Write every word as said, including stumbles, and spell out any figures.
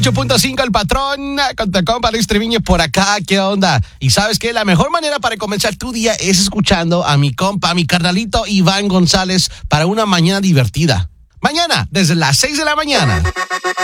ocho punto cinco El Patrón con tu compa Luis Treviño por acá. ¿Qué onda? Y sabes que la mejor manera para comenzar tu día es escuchando a mi compa, a mi carnalito Iván González para una mañana divertida. Mañana, desde las seis de la mañana.